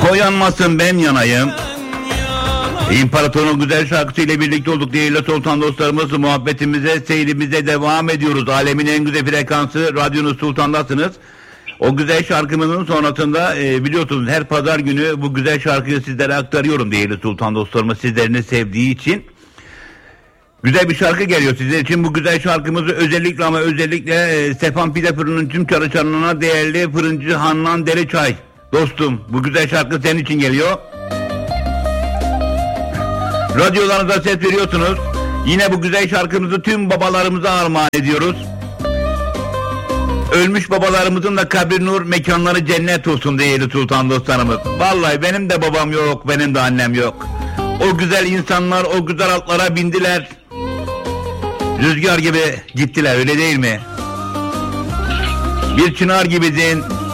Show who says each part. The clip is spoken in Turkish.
Speaker 1: O yanmasın ben yanayım. İmparatorun güzel şarkısıyla birlikte olduk değerli Sultan dostlarımız. Muhabbetimize, seyrimize devam ediyoruz. Alemin en güzel frekansı Radyonuz Sultan'dasınız. O güzel şarkımızın sonrasında biliyorsunuz her pazar günü bu güzel şarkıyı sizlere aktarıyorum değerli Sultan dostlarımız, sizlerini sevdiği için. Güzel bir şarkı geliyor sizler için. Bu güzel şarkımızı özellikle ama özellikle Stefan Pide Fırını'nın tüm çalışanlarına, değerli fırıncı Handan Deliçay dostum, bu güzel şarkı senin için geliyor. Radyolarınıza ses veriyorsunuz. Yine bu güzel şarkımızı tüm babalarımıza armağan ediyoruz. Ölmüş babalarımızın da kabri nur, mekanları cennet olsun değerli Sultan dostlarımız. Vallahi benim de babam yok, benim de annem yok. O güzel insanlar o güzel atlara bindiler. Rüzgar gibi gittiler, öyle değil mi? Bir çınar gibisin,